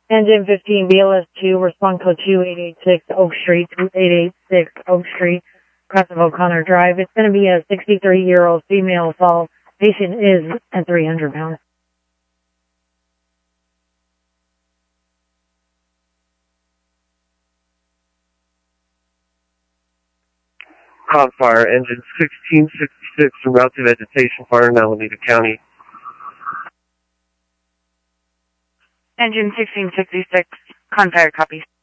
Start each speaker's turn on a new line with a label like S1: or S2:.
S1: Engine 15, BLS 2, respond code 2886 Oak Street, 2886 Oak Street, cross of O'Connor Drive. It's going to be a 63-year-old female assault. Patient is at 300 pounds.
S2: Hot fire, engine 1666, en route to vegetation fire in Alameda County.
S3: Engine 1666, con fire, copy.